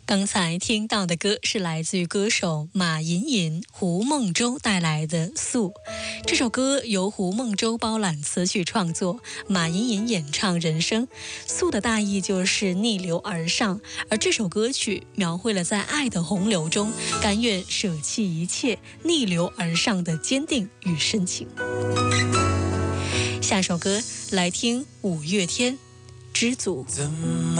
刚才听到的歌是来自于歌手马隐隐、胡梦舟带来的《素》。这首歌由胡梦舟包揽词曲创作，马隐隐演唱人声。素的大意就是逆流而上，而这首歌曲描绘了在爱的洪流中甘愿舍弃一切、逆流而上的坚定与深情。下首歌来听五月天《知足》。